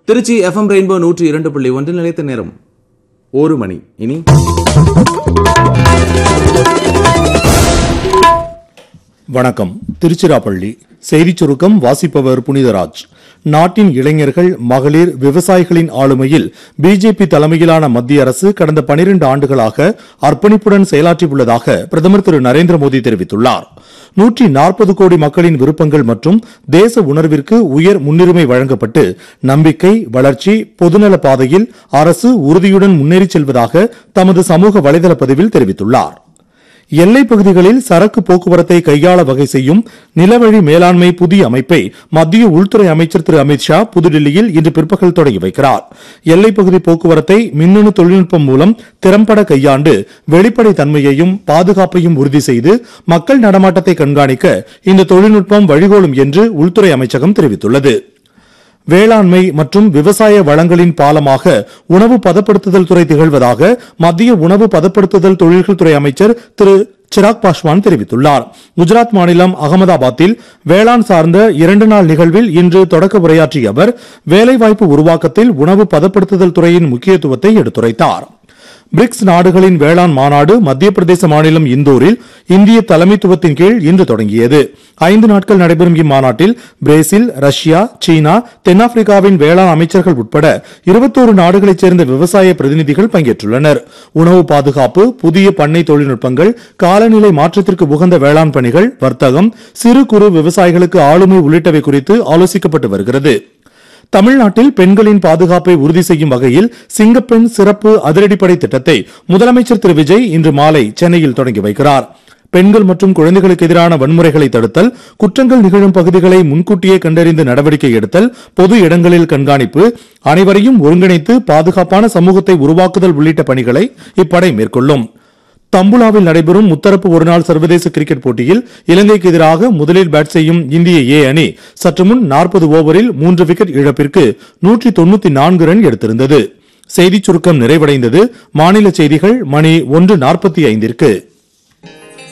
Trichy FM rainbow 102.1 நிலைத்த நேரம் 1 மணி. இனி வணக்கம். திருச்சிராப்பள்ளி செய்திச் சுருக்கம் வாசிப்பவர் புனிதராஜ். நாட்டின் இளைஞர்கள், மகளிர், விவசாயிகளின் ஆளுமையில் பிஜேபி தலைமையிலான மத்திய அரசு கடந்த 12 ஆண்டுகளாக அர்ப்பணிப்புடன் செயலாற்றியுள்ளதாக பிரதமர் திரு நரேந்திர மோடி தெரிவித்துள்ளார். 140 கோடி மக்களின் விருப்பங்கள் மற்றும் தேச உணர்விற்கு உயர் முன்னுரிமை வழங்கப்பட்டு நம்பிக்கை, வளர்ச்சி, பொதுநல பாதையில் அரசு உறுதியுடன் முன்னேறிச் செல்வதாக தமது சமூக வலைதள பதிவில் தெரிவித்துள்ளார். எல்லைப் பகுதிகளில் சரக்கு போக்குவரத்தை கையாள வகை செய்யும் நிலவழி மேலாண்மை புதிய அமைப்பை மத்திய உள்துறை அமைச்சர் திரு அமித்ஷா புதுடில்லியில் இன்று பிற்பகல் தொடங்கி வைக்கிறார். எல்லைப் பகுதி போக்குவரத்தை மின்னணு தொழில்நுட்பம் மூலம் திறம்பட கையாண்டு வெளிப்படை தன்மையையும் பாதுகாப்பையும் உறுதி செய்து மக்கள் நடமாட்டத்தை கண்காணிக்க இந்த தொழில்நுட்பம் வழிகோலும் என்று உள்துறை அமைச்சகம் தெரிவித்துள்ளது. வேளாண்மை மற்றும் விவசாய வளங்களின் பாலமாக உணவு பதப்படுத்துதல் துறை திகழ்வதாக மத்திய உணவு பதப்படுத்துதல் தொழில்கள் துறை அமைச்சர் திரு சிராக் பாஸ்வான் தெரிவித்துள்ளார். குஜராத் மாநிலம் அகமதாபாத்தில் வேளாண் சார்ந்த 2 நாள் நிகழ்வில் இன்று தொடக்க உரையாற்றிய அவர் வேலைவாய்ப்பு உருவாக்கத்தில் உணவு பதப்படுத்துதல் துறையின் முக்கியத்துவத்தை எடுத்துரைத்தார். பிரிக்ஸ் நாடுகளின் வேளாண் மாநாடு மத்திய பிரதேச மாநிலம் இந்தூரில் இந்திய தலைமைத்துவத்தின் கீழ் இன்று தொடங்கியது. 5 நாட்கள் நடைபெறும் இம்மாநாட்டில் பிரேசில், ரஷ்யா, சீனா, தென்னாப்பிரிக்காவின் வேளாண் அமைச்சர்கள் உட்பட 21 நாடுகளைச் சேர்ந்த விவசாய பிரதிநிதிகள் பங்கேற்றுள்ளனர். உணவு பாதுகாப்பு, புதிய பண்ணை தொழில்நுட்பங்கள், காலநிலை மாற்றத்திற்கு உகந்த வேளாண் பணிகள், வர்த்தகம், சிறு குறு விவசாயிகளுக்கு ஆளுமை உள்ளிட்டவை குறித்து ஆலோசிக்கப்பட்டு வருகிறது. தமிழ்நாட்டில் பெண்களின் பாதுகாப்பை உறுதி செய்யும் வகையில் சிங்கப்பெண் சிறப்பு அதிரடிப்படை திட்டத்தை முதலமைச்சர் திரு விஜய் இன்று மாலை சென்னையில் தொடங்கி வைக்கிறார். பெண்கள் மற்றும் குழந்தைகளுக்கு எதிரான வன்முறைகளை தடுத்தல், குற்றங்கள் நிகழும் பகுதிகளை முன்கூட்டியே கண்டறிந்து நடவடிக்கை எடுத்தல், பொது இடங்களில் கண்காணிப்பு, அனைவரையும் ஒருங்கிணைத்து பாதுகாப்பான சமூகத்தை உருவாக்குதல் உள்ளிட்ட பணிகளை இப்படை மேற்கொள்ளும். தம்புலாவில் நடைபெறும் முத்தரப்பு ஒருநாள் சர்வதேச கிரிக்கெட் போட்டியில் இலங்கைக்கு எதிராக முதலில் பேட் செய்யும் இந்திய ஏ அணி சற்று முன் 40 ஓவரில் 3 விக்கெட் இழப்பிற்கு 194 ரன் எடுத்திருந்தது. செய்திச் சுருக்கம் நிறைவடைந்தது. மாநில செய்திகள் மணி 1:45.